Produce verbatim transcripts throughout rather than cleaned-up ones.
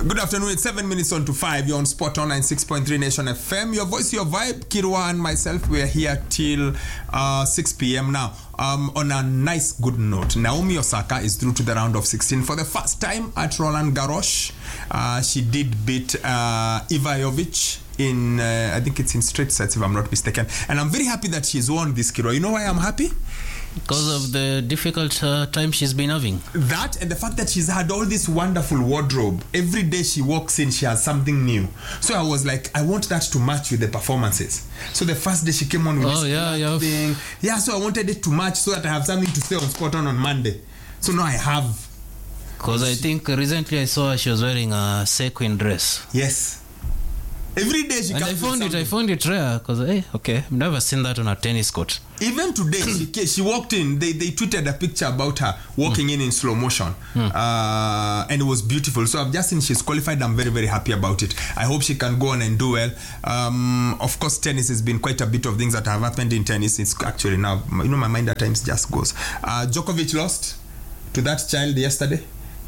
Good afternoon. It's seven minutes on to five. You're on Spot on ninety-six point three Nation F M. Your voice, your vibe. Kirwa and myself, we are here till uh, six p.m. now. Um, on a nice, good note, Naomi Osaka is through to the round of sixteen for the first time at Roland Garros. Uh, she did beat uh, Iva Jovic in, uh, I think it's in straight sets if I'm not mistaken. And I'm very happy that she's won this, Kirwa. You know why I'm happy? Because of the difficult uh, time she's been having. That and the fact that she's had all this wonderful wardrobe. Every day she walks in, she has something new. So I was like, I want that to match with the performances. So the first day she came on with oh, this yeah, yeah. thing. Yeah, so I wanted it to match so that I have something to say on Spot on on Monday. So now I have. Because I think recently I saw her, she was wearing a sequin dress. Yes. Every day she and comes I found it, I found it rare because, hey, okay, I've never seen that on a tennis court. Even today, she, she walked in, they, they tweeted a picture about her walking mm. in in slow motion. Mm. Uh, and it was beautiful. So I've just seen she's qualified. I'm very, very happy about it. I hope she can go on and do well. Um, of course, tennis has been quite a bit of things that have happened in tennis. It's actually now, you know, my mind at times just goes. Uh, Djokovic lost to that child yesterday.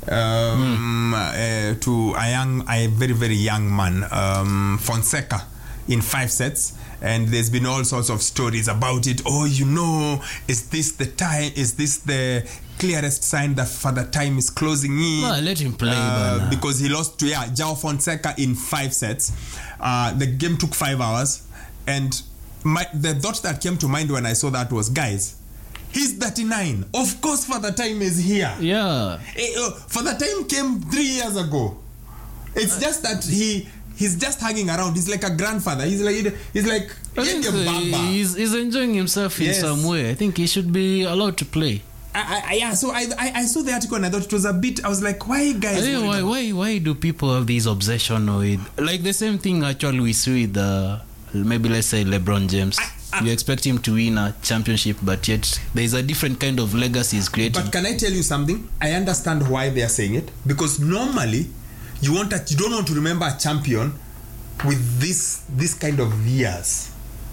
Um, mm. uh, to a young, a very, very young man, um, Fonseca, in five sets. And there's been all sorts of stories about it. Oh, you know, is this the time? Is this the clearest sign that Father Time is closing in? Well, let him play. Uh, because he lost to yeah, João Fonseca in five sets. Uh, the game took five hours. And my, the thought that came to mind when I saw that was, guys, he's thirty-nine. Of course, Father Time is here. Yeah. Eh, uh, Father Time came three years ago. It's just that he he's just hanging around. He's like a grandfather. He's like he's like I think so. he's, he's enjoying himself in yes. some way. I think he should be allowed to play. I, I, yeah. So I, I I saw the article and I thought it was a bit. I was like, why guys? I why why why do people have this obsession with like the same thing actually we see with uh, maybe let's say LeBron James. I, You expect him to win a championship, but yet there is a different kind of legacy he's creating. But can I tell you something? I understand why they are saying it, because normally you want to, you don't want to remember a champion with this this kind of years.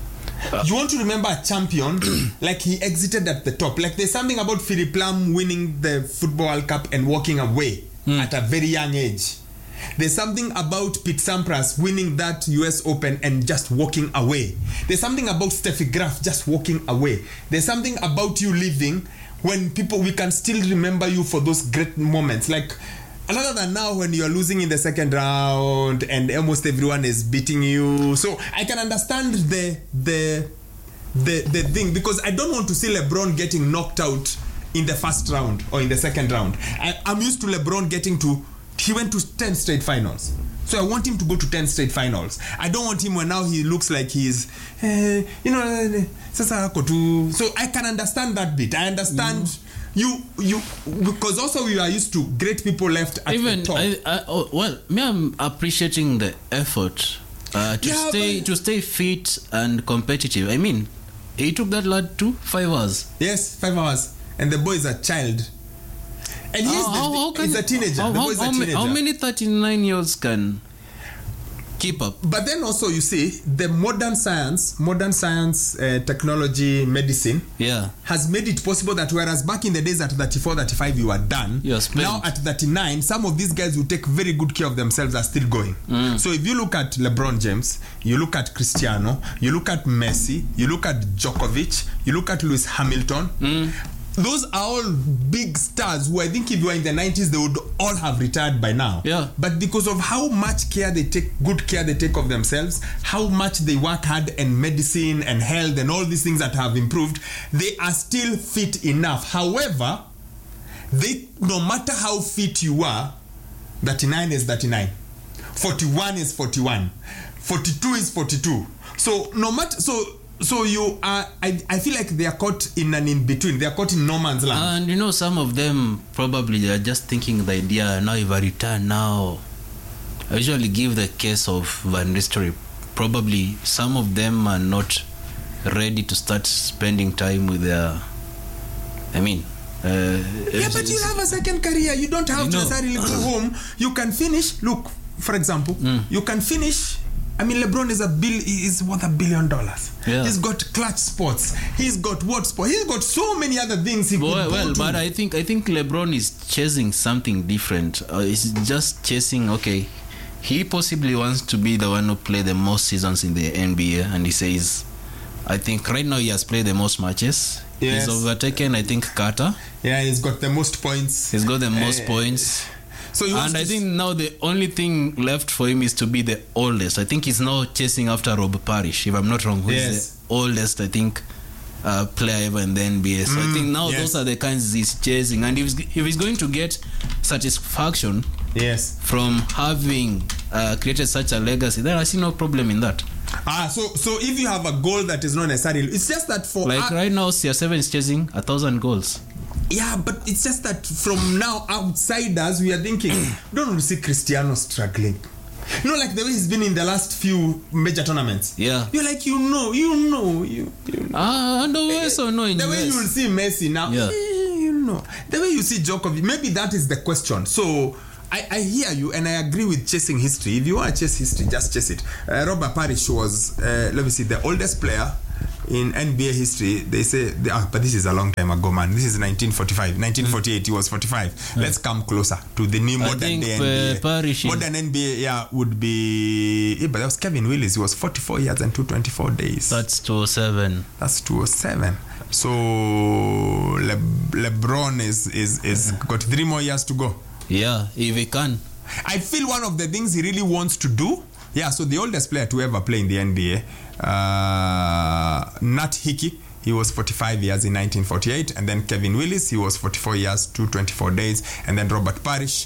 Uh, you want to remember a champion like he exited at the top. Like there's something about Philippe Lam winning the Football World Cup and walking away mm. at a very young age. There's something about Pete Sampras winning that U S Open and just walking away. There's something about Steffi Graf just walking away. There's something about you living when people, we can still remember you for those great moments. Like, other than now when you're losing in the second round and almost everyone is beating you. So I can understand the the the, the thing, because I don't want to see LeBron getting knocked out in the first round or in the second round. I, I'm used to LeBron getting to He went to ten straight finals. So I want him to go to ten straight finals. I don't want him when now he looks like he's, eh, you know, sasa kotu. So I can understand that bit. I understand mm. you, you, because also we are used to great people left at Even, the top. I, I, oh, well, me, I'm appreciating the effort uh, to yeah, stay to stay fit and competitive. I mean, he took that lad to five hours. Yes, five hours. And the boy is a child. And he's, how, how, how he's a teenager. How, the boy is how, a teenager. How many thirty-nine-year-olds can keep up? But then also, you see, the modern science, modern science, uh, technology, medicine, yeah, has made it possible that whereas back in the days at thirty-four, thirty-five, you are done. Yes, now at thirty-nine, some of these guys who take very good care of themselves are still going. Mm. So if you look at LeBron James, you look at Cristiano, you look at Messi, you look at Djokovic, you look at Lewis Hamilton. Mm. Those are all big stars who I think if you were in the nineties, they would all have retired by now. Yeah. But because of how much care they take, good care they take of themselves, how much they work hard and medicine and health and all these things that have improved, they are still fit enough. However, they, no matter how fit you are, thirty-nine is thirty-nine. forty-one is forty-one. forty-two is forty-two. So no matter, so So you are, I, I feel like they are caught in an in-between. They are caught in no man's land. And you know, some of them probably are just thinking the idea, now if I return now. I usually give the case of Van Nistelrooy. Probably some of them are not ready to start spending time with their, I mean... Uh, yeah, but you have a second career. You don't have you to necessarily go home. You can finish, look, for example, mm. you can finish I mean, LeBron is a bill is worth a billion dollars. Yeah. He's got Clutch Sports. He's got what sport? He's got so many other things he well, could well go to. but I think I think LeBron is chasing something different. Uh, he's just chasing. Okay, he possibly wants to be the one who play the most seasons in the N B A, and he says, I think right now he has played the most matches. Yes. He's overtaken, I think, Carter. Yeah, he's got the most points. He's got the most Uh, points. So he wants And I to- think now the only thing left for him is to be the oldest. I think he's now chasing after Rob Parrish, if I'm not wrong, who Yes. is the oldest, I think, uh, player ever in the N B A. So I think now yes. those are the kinds he's chasing. And if he's, if he's going to get satisfaction yes. from having uh, created such a legacy, then I see no problem in that. Ah, so so if you have a goal that is not necessarily, it's just that for Like uh, right now, C R seven is chasing a thousand goals. yeah, but it's just that from now outsiders we are thinking don't want to see Cristiano struggling. You know, like the way he's been in the last few major tournaments. Yeah. You're like, you know, you know, you, you know. Ah, no way, so no in The way U S. you will see Messi now, Yeah. eh, you know. The way you see Djokovic, maybe that is the question. So I, I hear you and I agree with chasing history. If you want to chase history, just chase it. Uh, Robert Parrish was, uh, let me see, the oldest player in N B A history. They say, they, ah, but this is a long time ago, man. This is nineteen forty-five. nineteen forty-eight, he was forty-five. Let's come closer to the new modern think, day uh, N B A. Parrish is- Modern N B A, yeah, would be, yeah, but that was Kevin Willis. He was forty-four years and two hundred twenty-four days. That's two oh seven. That's two oh seven. So Le- LeBron is is is got three more years to go. Yeah, if he can. I feel one of the things he really wants to do. Yeah, so the oldest player to ever play in the N B A, uh, Nat Hickey, he was forty-five years in nineteen forty-eight, and then Kevin Willis, he was forty-four years, two hundred twenty-four days, and then Robert Parrish,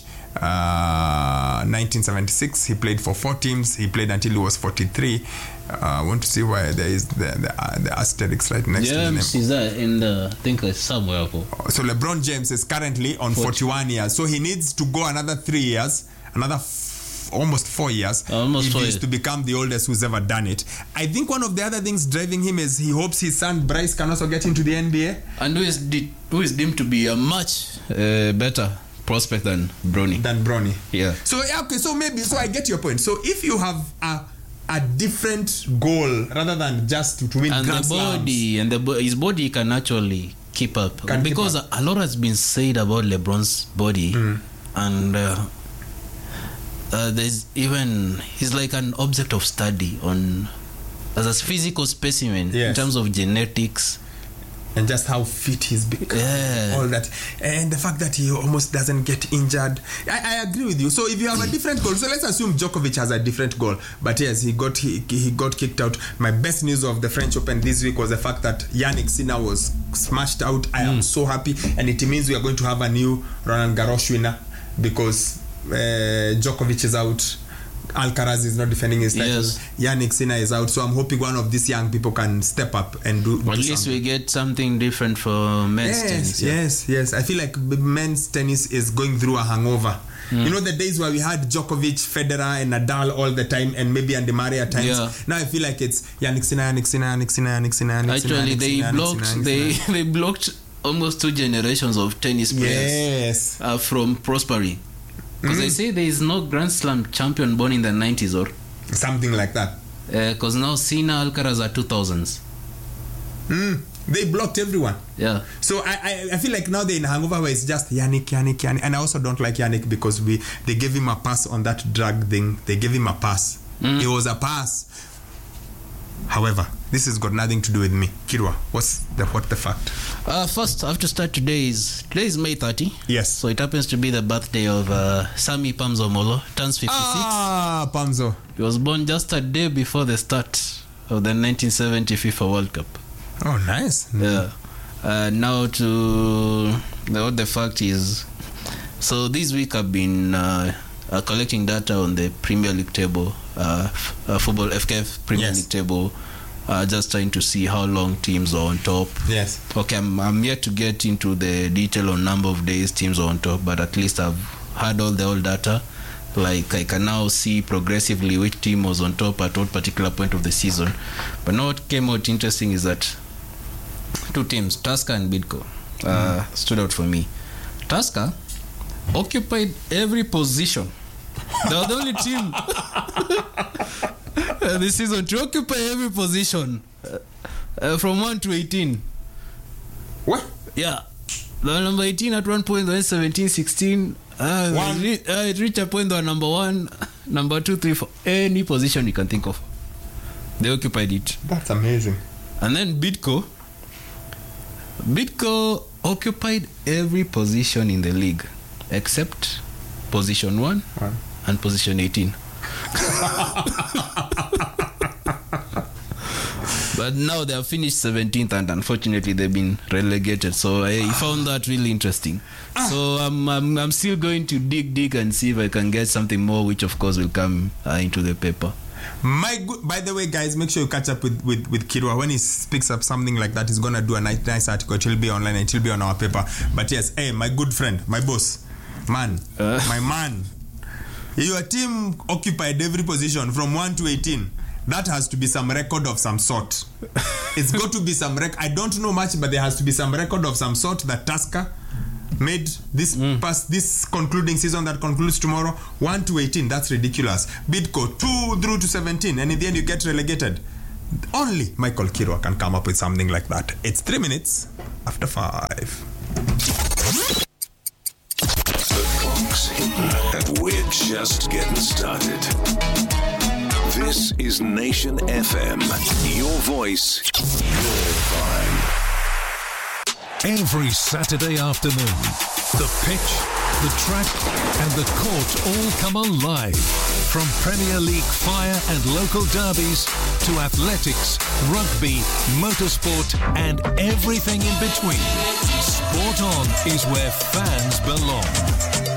uh, nineteen seventy-six, he played for four teams. He played until he was forty-three. Uh, I want to see why there is the the, uh, the asterisk right next to the name. James is that in the, I think it's somewhere. So LeBron James is currently on forty-one years. So he needs to go another three years, another f- almost four years, Almost if four he's years. to become the oldest who's ever done it. I think one of the other things driving him is he hopes his son Bryce can also get into the N B A. And who is, de- who is deemed to be a much uh, better prospect than Bronny. Than Bronny. Yeah. So yeah, okay, so maybe so I get your point. So if you have a a different goal rather than just to, to win And Grand the Slams. body, and the bo- his body can actually keep up. Can keep because up. a lot has been said about LeBron's body. Mm. And uh, uh, there's even, he's like an object of study on as a physical specimen in Yes. terms of genetics. And just how fit he's become, Yeah. all that, and the fact that he almost doesn't get injured. I, I agree with you. So if you have a different goal, so let's assume Djokovic has a different goal. But yes, he got he, he got kicked out. My best news of the French Open this week was the fact that Yannick Sinner was smashed out. I am so happy, and it means we are going to have a new Roland Garros winner because uh, Djokovic is out. Alcaraz is not defending his title. Yes. Yannick Sinner is out. So I'm hoping one of these young people can step up and do. At do least something. we get something different for men's Yes, tennis. yeah. yes, yes. I feel like b- men's tennis is going through a hangover. You know the days where we had Djokovic, Federer, and Nadal all the time, and maybe Andy Murray at times. Yeah. Now I feel like it's Yannick Sinner, Yannick Sinner, Yannick Sinner, Yannick Sinner, Yannick Sinner, Actually, Yannick they Sinner, Yannick blocked Sinner, Yannick they Sinner. they blocked almost two generations of tennis players Yes. uh, from prospering. Because they say there is no Grand Slam champion born in the nineties or Something like that. because now Sina Alcaraz are two thousands. Mm. They blocked everyone. Yeah. So I, I I feel like now they're in a hangover where it's just Yannick, Yannick, Yannick. And I also don't like Yannick because we they gave him a pass on that drug thing. They gave him a pass. Mm. It was a pass. However, this has got nothing to do with me. Kirwa, what's the what the fact? Uh, first, I have to start today is today is May thirtieth. Yes. So it happens to be the birthday of uh, Sami Pamzo Molo, turns fifty-six. Ah, Pamzo. He was born just a day before the start of the nineteen seventy FIFA World Cup. Oh, nice. Yeah. Uh, now to the, what the fact is, so this week I've been uh, uh, collecting data on the Premier League table, uh, f- uh, football F K F Premier Yes. League table, uh, just trying to see how long teams are on top. Yes. Okay, I'm, I'm yet to get into the detail on number of days teams are on top, but at least I've had all the old data. Like I can now see progressively which team was on top at what particular point of the season. But now what came out interesting is that two teams, Tusker and Bidco, uh, mm. stood out for me. Tusker occupied every position. They were the only team. uh, this season to occupy every position uh, uh, from one to eighteen. What? Yeah. The number eighteen at one point, then seventeen, sixteen. Uh, One. It, re- uh, it reached a point where number one, number two, three, four, any position you can think of. They occupied it. That's amazing. And then Bidco. Bidco occupied every position in the league except position one, One. and position eighteen. But now they have finished seventeenth and unfortunately they've been relegated. So I found that really interesting. So I'm, I'm, I'm still going to dig, dig and see if I can get something more, which of course will come uh, into the paper. My good, by the way, guys, make sure you catch up with, with, with Kirwa. When he picks up something like that, he's going to do a nice, nice article. It will be online. It will be on our paper. But yes, hey, my good friend, my boss, man, uh. my man, your team occupied every position from one to eighteen. That has to be some record of some sort. It's got to be some record. I don't know much, but there has to be some record of some sort that Tusker made this mm. past this concluding season that concludes tomorrow. one to eighteen. That's ridiculous. Bidco two through to seventeen, and in the end you get relegated. Only Michael Kirwa can come up with something like that. It's three minutes after five. The clock's hitting, and we're just getting started. This is Nation F M. Your voice, your vibe. Every Saturday afternoon, the pitch, the track, and the court all come alive. From Premier League fire and local derbies to athletics, rugby, motorsport, and everything in between. Sport On is where fans belong.